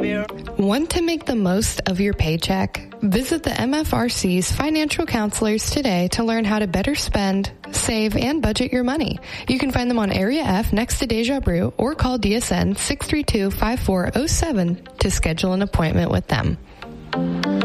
Want to make the most of your paycheck? Visit the MFRC's financial counselors today to learn how to better spend, save, and budget your money. You can find them on Area F next to Deja Brew or call DSN 632-5407 to schedule an appointment with them.